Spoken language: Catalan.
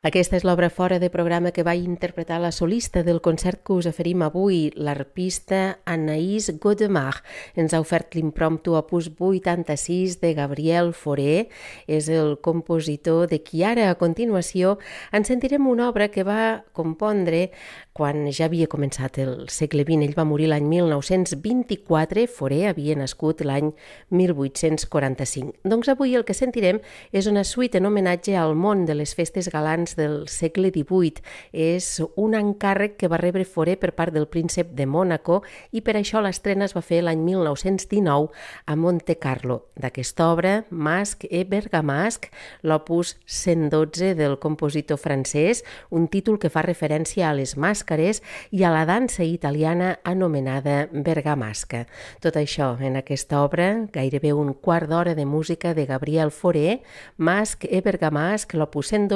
Aquesta és l'obra fora de programa que va interpretar la solista del concert que us oferim avui, l'arpista Anaïs Godemar. Ens ha ofert l'impromptu opus 86 de Gabriel Fauré, és el compositor de qui ara, a continuació, en sentirem una obra que va compondre quan ja havia començat el segle XX. Ell va morir l'any 1924, Fauré havia nascut l'any 1845. Doncs avui el que sentirem és una suite en homenatge al món de les festes galants del segle XVIII. És un encàrrec que va rebre Fauré per part del príncep de Mònaco i per això l'estrena es va fer l'any 1919 a Monte Carlo. D'aquesta obra, Masque et Bergamasque, l'opus 112 del compositor francès, un títol que fa referència a les màscares i a la dansa italiana anomenada bergamasca. Tot això en aquesta obra, gairebé un quart d'hora de música de Gabriel Fauré, Masque et Bergamasque, l'opus 112